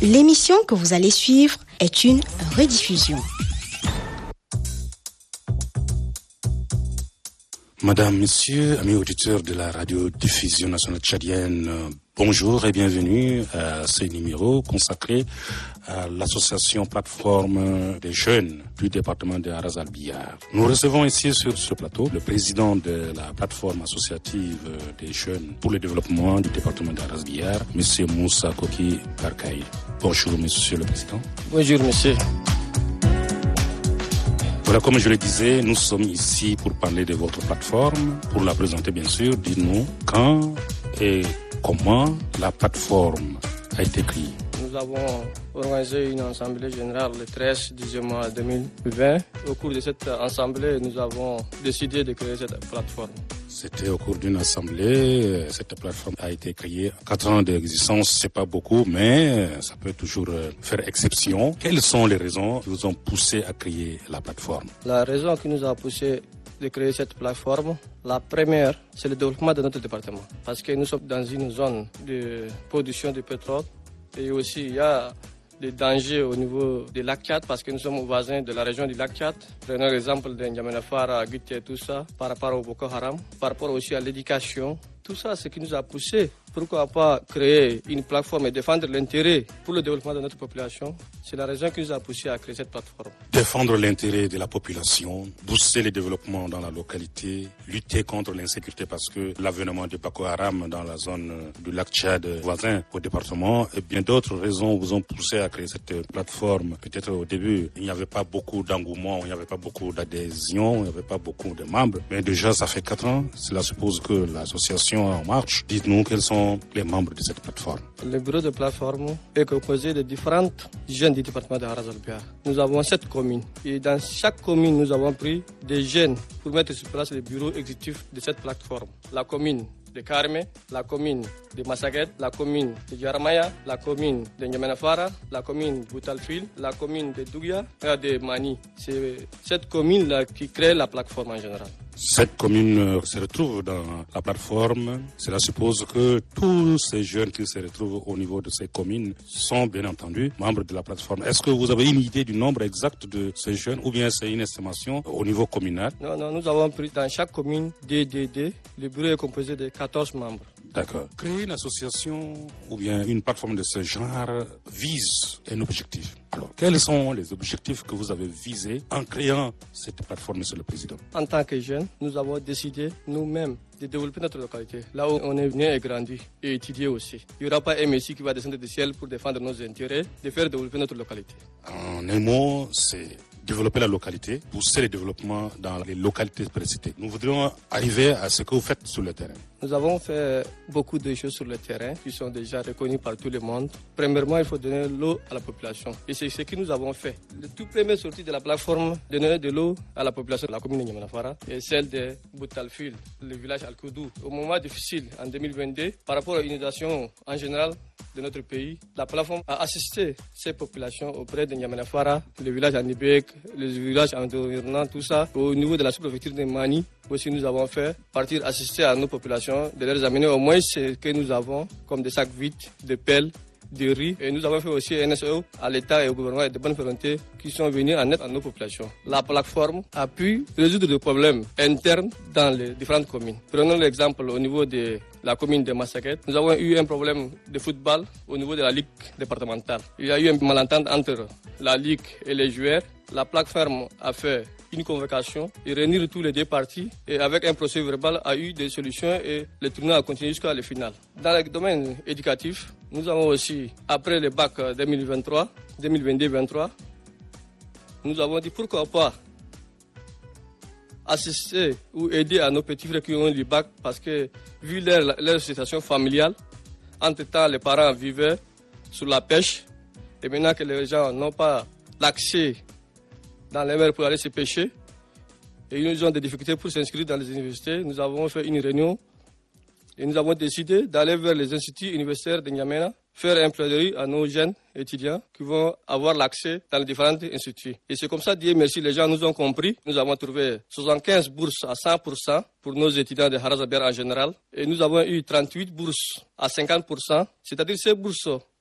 L'émission que vous allez suivre est une rediffusion. Madame, Monsieur, amis auditeurs de la radiodiffusion nationale tchadienne, bonjour et bienvenue à ce numéro consacré à l'association plateforme des jeunes du département de Haras-Albiyar. Nous recevons ici sur ce plateau le président de la plateforme associative des jeunes pour le développement du département de Haras-Albiyar, Monsieur Moussa Koki Barkaï. Bonjour Monsieur le Président. Bonjour Monsieur. Voilà, comme je le disais, nous sommes ici pour parler de votre plateforme, pour la présenter bien sûr. Dites-nous quand et comment la plateforme a été créée. Nous avons organisé une assemblée générale le 13 juin 2020. Au cours de cette assemblée, nous avons décidé de créer cette plateforme. C'était au cours d'une assemblée, cette plateforme a été créée. 4 ans d'existence, c'est pas beaucoup, mais ça peut toujours faire exception. Quelles sont les raisons qui vous ont poussé à créer la plateforme? La raison qui nous a poussé de créer cette plateforme, la première, c'est le développement de notre département. Parce que nous sommes dans une zone de production de pétrole et aussi il y a des dangers au niveau du lac Tchad parce que nous sommes voisins de la région du lac Tchad. Prenons l'exemple de N'Djamena Fara, Guité, tout ça, par rapport au Boko Haram, par rapport aussi à l'éducation. Tout ça, c'est ce qui nous a poussé. Pourquoi pas créer une plateforme et défendre l'intérêt pour le développement de notre population? C'est la raison qui nous a poussé à créer cette plateforme. Défendre l'intérêt de la population, booster le développement dans la localité, lutter contre l'insécurité parce que l'avènement de Boko Haram dans la zone du lac Tchad voisin au département et bien d'autres raisons vous ont poussé à créer cette plateforme. Peut-être au début, il n'y avait pas beaucoup d'engouement, il n'y avait pas beaucoup d'adhésion, il n'y avait pas beaucoup de membres. Mais déjà, ça fait 4 ans. Cela suppose que l'association est en marche. Dites-nous quels sont les membres de cette plateforme. Le bureau de plateforme est composé de différentes jeunes du département de Haras-Albiyar. Nous avons 7 communes et dans chaque commune, nous avons pris des jeunes pour mettre sur place le bureau exécutif de cette plateforme. La commune de Karme, la commune de Massaguet, la commune de Yaramaya, la commune de N'Djamena Fara, la commune de Boutalfil, la commune de Dougia et de Mani. C'est cette commune-là qui crée la plateforme en général. Cette commune se retrouve dans la plateforme. Cela suppose que tous ces jeunes qui se retrouvent au niveau de ces communes sont bien entendu membres de la plateforme. Est-ce que vous avez une idée du nombre exact de ces jeunes ou bien c'est une estimation au niveau communal? Non, nous avons pris dans chaque commune DDD. Le bureau est composé de 14 membres. D'accord. Créer une association ou bien une plateforme de ce genre vise un objectif. Alors, quels sont les objectifs que vous avez visés en créant cette plateforme, Monsieur le Président? En tant que jeunes, nous avons décidé nous-mêmes de développer notre localité. Là où on est venu et grandi et étudier aussi. Il n'y aura pas un messie qui va descendre du ciel pour défendre nos intérêts, de faire développer notre localité. En un mot, c'est développer la localité, pousser le développement dans les localités précitées. Nous voudrions arriver à ce que vous faites sur le terrain. Nous avons fait beaucoup de choses sur le terrain qui sont déjà reconnues par tout le monde. Premièrement, il faut donner l'eau à la population. Et c'est ce que nous avons fait. Le tout premier sortie de la plateforme, donner de l'eau à la population de la commune de N'Djamena Fara et celle de Boutalfil, le village Al-Koudou. Au moment difficile, en 2022, par rapport à l'inondation en général de notre pays, la plateforme a assisté ces populations auprès de N'Djamena Fara, le village Anibek, les villages environnants, tout ça. Au niveau de la sous-préfecture de Mani, aussi nous avons fait partir assister à nos populations, de leur amener au moins ce que nous avons, comme des sacs vides, des pelles, de riz. Et nous avons fait aussi un SEO à l'État et au gouvernement de bonne volonté qui sont venus en aide à nos populations. La plateforme a pu résoudre des problèmes internes dans les différentes communes. Prenons l'exemple au niveau de la commune de Massaguet. Nous avons eu un problème de football au niveau de la ligue départementale. Il y a eu un malentente entre la ligue et les joueurs. La plateforme a fait une convocation et réunir tous les deux parties et avec un procès verbal a eu des solutions et le tournoi a continué jusqu'à la finale. Dans le domaine éducatif, nous avons aussi, après le bac 2022-2023, nous avons dit pourquoi pas assister ou aider à nos petits frères qui ont eu le bac parce que vu leur situation familiale, entre-temps les parents vivaient sur la pêche et maintenant que les gens n'ont pas l'accès dans les mers pour aller se pêcher et ils ont des difficultés pour s'inscrire dans les universités, nous avons fait une réunion et nous avons décidé d'aller vers les instituts universitaires de N'Djamena, faire un plaidoyer à nos jeunes étudiants qui vont avoir l'accès dans les différents instituts. Et c'est comme ça, Dieu merci, les gens nous ont compris. Nous avons trouvé 75 bourses à 100% pour nos étudiants de Haras-Albiyar en général. Et nous avons eu 38 bourses à 50%. C'est-à-dire ces bourses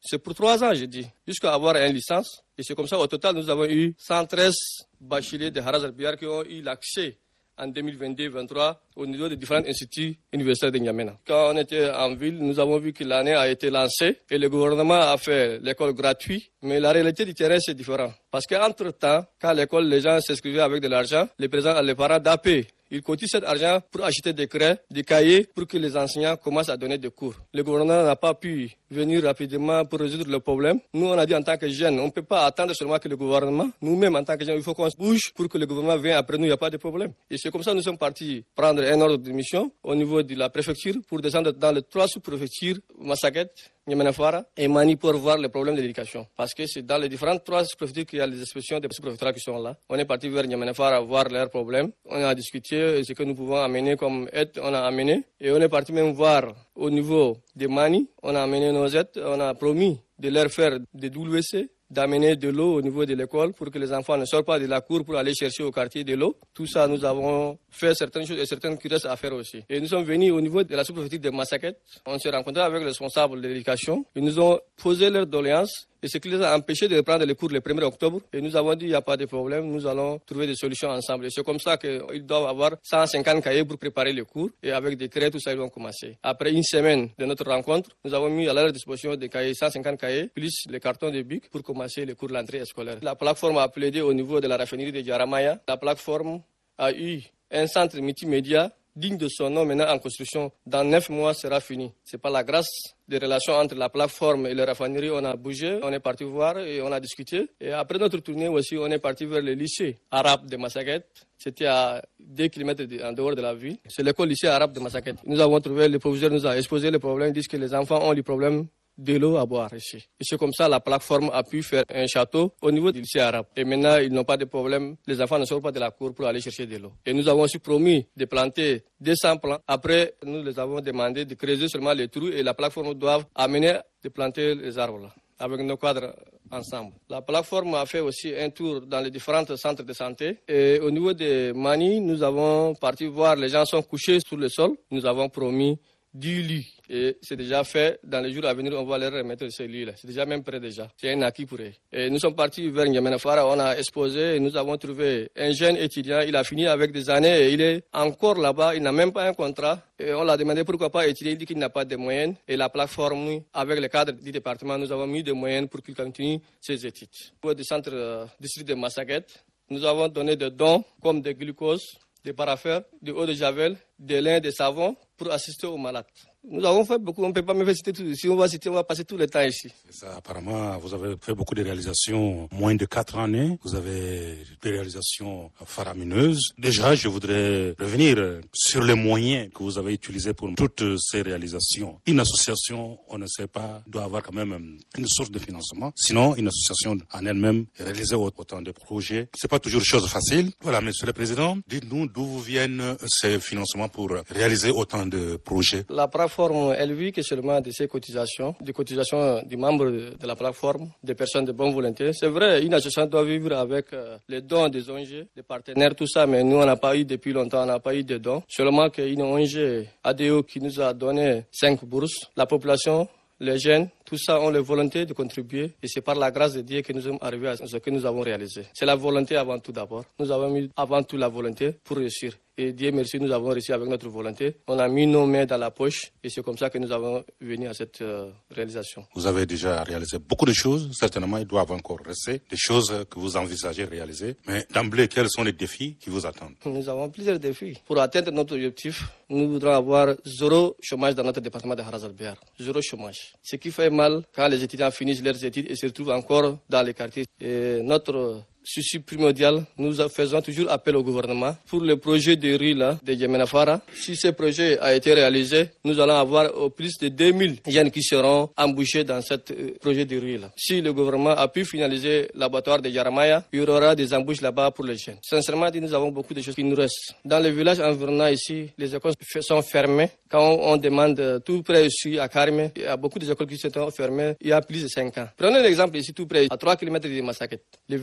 C'est pour 3 ans, je dis, jusqu'à avoir une licence. Et c'est comme ça, au total, nous avons eu 113 bacheliers de Haraz al-Biar qui ont eu l'accès en 2022-2023 au niveau des différents instituts universitaires de N'Djamena. Quand on était en ville, nous avons vu que l'année a été lancée et le gouvernement a fait l'école gratuite. Mais la réalité du terrain, c'est différent. Parce qu'entre-temps, quand l'école, les gens s'inscrivaient avec de l'argent, les parents d'AP, ils cotisent cet argent pour acheter des craies, des cahiers, pour que les enseignants commencent à donner des cours. Le gouvernement n'a pas pu venir rapidement pour résoudre le problème. Nous, on a dit en tant que jeunes, on ne peut pas attendre seulement que le gouvernement, nous-mêmes en tant que jeunes, il faut qu'on se bouge pour que le gouvernement vienne après nous, il n'y a pas de problème. Et c'est comme ça que nous sommes partis prendre un ordre de mission au niveau de la préfecture pour descendre dans les 3 sous-préfectures, Massaguet, N'Djamena et Mani pour voir les problèmes de l'éducation. Parce que c'est dans les différentes 3 sous-préfectures qu'il y a les inspections des sous-préfectures qui sont là. On est parti vers N'Djamena voir leurs problèmes. On a discuté ce que nous pouvons amener comme aide, on a amené. Et on est parti même voir au niveau de Mani, on a amené nos aides, on a promis de leur faire des WC, d'amener de l'eau au niveau de l'école pour que les enfants ne sortent pas de la cour pour aller chercher au quartier de l'eau. Tout ça, nous avons fait certaines choses et certaines qui restent à faire aussi. Et nous sommes venus au niveau de la sous-préfecture de Massaguet. On s'est rencontrés avec les responsables de l'éducation. Ils nous ont posé leurs doléances. Et ce qui les a empêchés de reprendre les cours le 1er octobre. Et nous avons dit, il n'y a pas de problème, nous allons trouver des solutions ensemble. Et c'est comme ça qu'ils doivent avoir 150 cahiers pour préparer les cours. Et avec des craies, tout ça, ils vont commencer. Après une semaine de notre rencontre, nous avons mis à leur disposition des cahiers, 150 cahiers, plus les cartons de BIC pour commencer les cours de l'entrée scolaire. La plateforme a plaidé au niveau de la raffinerie de Yaramaya. La plateforme a eu un centre multimédia digne de son nom, maintenant en construction. Dans 9 mois, sera fini. C'est pas la grâce des relations entre la plateforme et les raffineries. On a bougé, on est parti voir et on a discuté. Et après notre tournée aussi, on est parti vers le lycée arabe de Massaguet. C'était à 2 km en dehors de la ville. C'est l'école lycée arabe de Massaguet. Nous avons trouvé, le proviseur nous a exposé le problème. Ils disent que les enfants ont des problèmes de l'eau à boire ici. Et c'est comme ça la plateforme a pu faire un château au niveau du lycée arabe. Et maintenant, ils n'ont pas de problème. Les enfants ne sortent pas de la cour pour aller chercher de l'eau. Et nous avons aussi promis de planter 200 plants. Après, nous les avons demandé de creuser seulement les trous et la plateforme doit amener de planter les arbres là, avec nos cadres ensemble. La plateforme a fait aussi un tour dans les différents centres de santé. Et au niveau de Mani, nous avons parti voir les gens sont couchés sur le sol. Nous avons promis 10 lits. Et c'est déjà fait. Dans les jours à venir, on va leur remettre ces lits-là. C'est déjà même prêt déjà. C'est un acquis pour eux. Et nous sommes partis vers N'Djamena. On a exposé et nous avons trouvé un jeune étudiant. Il a fini avec des années et il est encore là-bas. Il n'a même pas un contrat. Et on l'a demandé pourquoi pas étudier. Il dit qu'il n'a pas de moyens. Et la plateforme, avec le cadre du département, nous avons mis des moyens pour qu'il continue ses études. Au centre district de Massaguet, nous avons donné des dons comme des glucoses, des paraffeurs, de eau de javel, des lins, des savons pour assister aux malades. Nous avons fait beaucoup, on ne peut pas me faire citer tout. Si on va citer, on va passer tout le temps ici. Ça, apparemment, vous avez fait beaucoup de réalisations, moins de 4 années. Vous avez des réalisations faramineuses. Déjà, je voudrais revenir sur les moyens que vous avez utilisés pour toutes ces réalisations. Une association, on ne sait pas, doit avoir quand même une source de financement. Sinon, une association en elle-même réaliser autant de projets, c'est pas toujours chose facile. Voilà, Monsieur le Président, dites-nous d'où viennent ces financements pour réaliser autant de projets. La plateforme, elle vit que seulement de ses cotisations, des cotisations des membres de la plateforme, des personnes de bonne volonté. C'est vrai, une association doit vivre avec les dons des ONG, des partenaires, tout ça, mais nous, on n'a pas eu depuis longtemps, on n'a pas eu de dons. Seulement qu'une ONG ADO qui nous a donné 5 bourses, la population, les jeunes, tout ça ont la volonté de contribuer et c'est par la grâce de Dieu que nous sommes arrivés à ce que nous avons réalisé. C'est la volonté avant tout d'abord. Nous avons mis avant tout la volonté pour réussir. Et Dieu merci, nous avons réussi avec notre volonté. On a mis nos mains dans la poche et c'est comme ça que nous avons venu à cette réalisation. Vous avez déjà réalisé beaucoup de choses. Certainement, il doit encore rester des choses que vous envisagez réaliser. Mais d'emblée, quels sont les défis qui vous attendent? Nous avons plusieurs défis. Pour atteindre notre objectif, nous voudrons avoir 0 chômage dans notre département de Haraz al-Biar. 0 chômage. Ce qui fait mal quand les étudiants finissent leurs études et se retrouvent encore dans les quartiers. Et notre souci primordial, nous faisons toujours appel au gouvernement pour le projet de riz là, de N'Djamena. Si ce projet a été réalisé, nous allons avoir au plus de 2000 jeunes qui seront embauchés dans ce projet de riz là. Si le gouvernement a pu finaliser l'abattoir de Yaramaya, il y aura des embauches là-bas pour les jeunes. Sincèrement, nous avons beaucoup de choses qui nous restent. Dans les villages environnants ici, les écoles sont fermées. Quand on demande tout près ici à Karme, il y a beaucoup d'écoles qui sont fermées il y a plus de 5 ans. Prenez l'exemple ici tout près, à 3 km de Massaguet, le village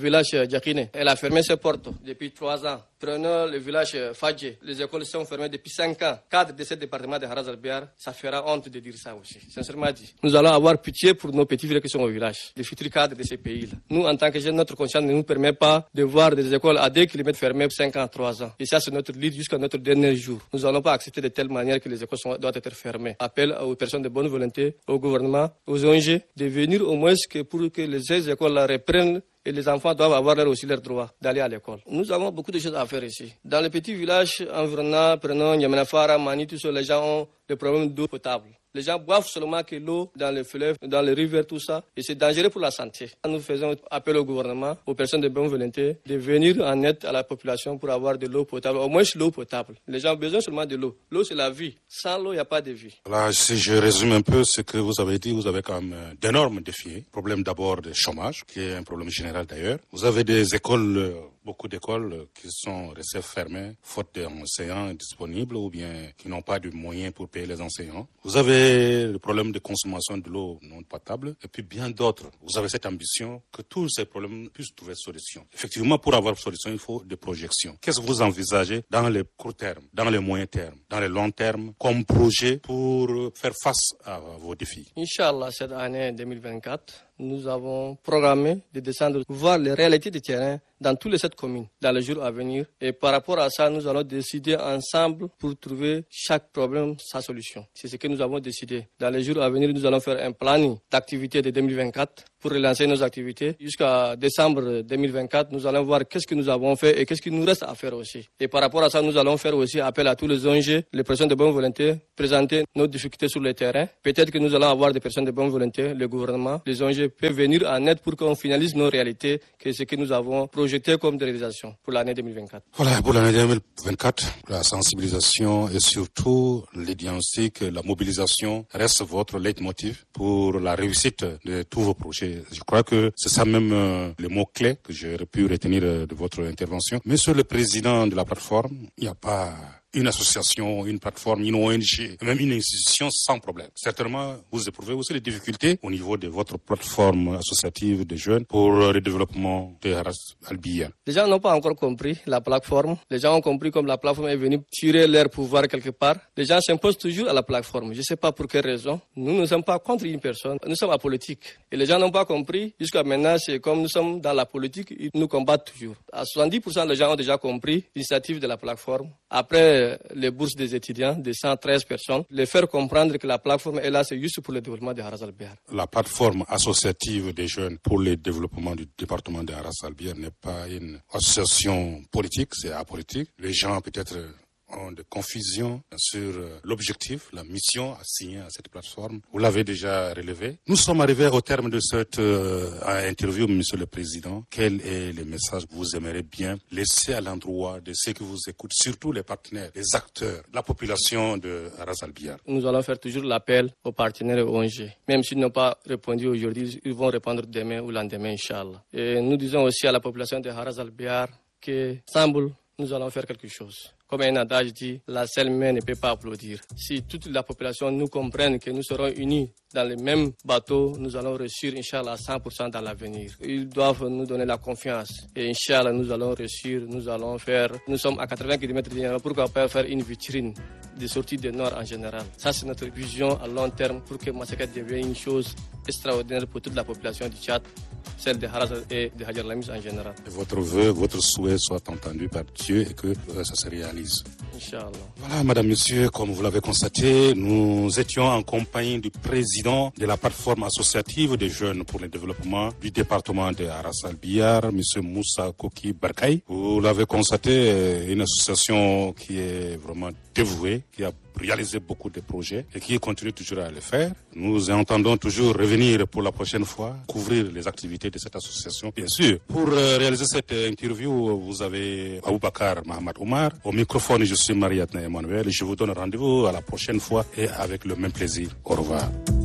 Djakine. Elle a fermé ses portes depuis 3 ans. Prenons le village Fadje. Les écoles sont fermées depuis 5 ans. Cadre de ce département de Haras Albiar, ça fera honte de dire ça aussi. Sincèrement dit. Nous allons avoir pitié pour nos petits villages qui sont au village. Les futurs cadres de ces pays-là. Nous, en tant que jeunes, notre conscience ne nous permet pas de voir des écoles à 2 km fermées 5 ans, 3 ans. Et ça, c'est notre lutte jusqu'à notre dernier jour. Nous n'allons pas accepter de telle manière que les écoles doivent être fermées. Appel aux personnes de bonne volonté, au gouvernement, aux ONG, de venir au moins pour que ces écoles reprennent. Et les enfants doivent avoir aussi leur droit d'aller à l'école. Nous avons beaucoup de choses à faire ici. Dans les petits villages environnants, prenons Niamenafara, Mani, tout ça, les gens ont des problèmes d'eau potable. Les gens boivent seulement que l'eau dans les fleuves, dans les rivières, tout ça. Et c'est dangereux pour la santé. Nous faisons appel au gouvernement, aux personnes de bonne volonté, de venir en aide à la population pour avoir de l'eau potable. Au moins l'eau potable. Les gens ont besoin seulement de l'eau. L'eau, c'est la vie. Sans l'eau, il n'y a pas de vie. Là, si je résume un peu ce que vous avez dit, vous avez quand même d'énormes défis. Problème d'abord de chômage, qui est un problème général d'ailleurs. Vous avez des écoles, beaucoup d'écoles qui sont restées fermées, faute d'enseignants disponibles ou bien qui n'ont pas de moyens pour payer les enseignants. Vous avez le problème de consommation de l'eau non potable et puis bien d'autres. Vous avez cette ambition que tous ces problèmes puissent trouver solution. Effectivement, pour avoir solution, il faut des projections. Qu'est-ce que vous envisagez dans les courts termes, dans les moyens termes, dans les longs termes comme projet pour faire face à vos défis? Inch'Allah, cette année 2024, nous avons programmé de descendre voir les réalités du terrain dans toutes les 7 communes dans les jours à venir. Et par rapport à ça, nous allons décider ensemble pour trouver chaque problème sa solution. C'est ce que nous avons décidé. Dans les jours à venir, nous allons faire un planning d'activités de 2024 pour relancer nos activités. Jusqu'à décembre 2024, nous allons voir qu'est-ce que nous avons fait et qu'est-ce qu'il nous reste à faire aussi. Et par rapport à ça, nous allons faire aussi appel à tous les ONG, les personnes de bonne volonté, présenter nos difficultés sur le terrain. Peut-être que nous allons avoir des personnes de bonne volonté, le gouvernement, les ONG peuvent venir en aide pour qu'on finalise nos réalités, que ce que nous avons projeté comme des réalisations pour l'année 2024. Voilà, pour l'année 2024, la sensibilisation et surtout les diagnostics, la mobilisation reste votre leitmotiv pour la réussite de tous vos projets. Je crois que c'est ça même le mot-clé que j'aurais pu retenir de votre intervention. Monsieur le président de la plateforme, il n'y a pas une association, une plateforme, une ONG, même une institution sans problème. Certainement, vous éprouvez aussi les difficultés au niveau de votre plateforme associative de jeunes pour le développement de Haras Albiar. Les gens n'ont pas encore compris la plateforme. Les gens ont compris comme la plateforme est venue tirer leur pouvoir quelque part. Les gens s'imposent toujours à la plateforme. Je ne sais pas pour quelle raison. Nous ne sommes pas contre une personne. Nous sommes apolitiques. Et les gens n'ont pas compris. Jusqu'à maintenant, c'est comme nous sommes dans la politique, ils nous combattent toujours. À 70%, les gens ont déjà compris l'initiative de la plateforme. Après les bourses des étudiants de 113 personnes, les faire comprendre que la plateforme est là, c'est juste pour le développement de Haras Albiar. La plateforme associative des jeunes pour le développement du département de Haras Albiar n'est pas une association politique, c'est apolitique. Les gens peut-être ont de confusion sur l'objectif, la mission assignée à cette plateforme. Vous l'avez déjà relevé. Nous sommes arrivés au terme de cette interview, Monsieur le Président. Quel est le message que vous aimeriez bien laisser à l'endroit de ceux qui vous écoutent, surtout les partenaires, les acteurs, la population de Haras Albiar? Nous allons faire toujours l'appel aux partenaires et aux ONG. Même s'ils n'ont pas répondu aujourd'hui, ils vont répondre demain ou lendemain, Inch'Allah. Et nous disons aussi à la population de Haras Albiar que, ensemble, nous allons faire quelque chose. Comme un adage dit, la seule main ne peut pas applaudir. Si toute la population nous comprenne que nous serons unis dans le même bateau, nous allons réussir, Inch'Allah, 100% dans l'avenir. Ils doivent nous donner la confiance. Et Inch'Allah, nous allons réussir, nous allons faire... Nous sommes à 80 km de Niamey, pourquoi pas faire une vitrine de sortie du Nord en général. Ça, c'est notre vision à long terme pour que Massaka devienne une chose extraordinaire pour toute la population du Tchad, celle de Haras et de Hadjar Lamis en général. Et votre vœu, votre souhait soit entendu par Dieu et que ça se réalise. Inch'Allah. Voilà, madame, monsieur, comme vous l'avez constaté, nous étions en compagnie du président de la plateforme associative des jeunes pour le développement du département de Haras Albiar, monsieur Moussa Koki Barkay. Vous l'avez constaté, une association qui est vraiment dévouée, qui a réalisé beaucoup de projets et qui continue toujours à le faire. Nous entendons toujours revenir pour la prochaine fois, couvrir les activités de cette association. Bien sûr, pour réaliser cette interview, vous avez Aboubakar Mahamad Omar. Au microphone, je suis Mariatna Emmanuel et je vous donne rendez-vous à la prochaine fois et avec le même plaisir. Au revoir.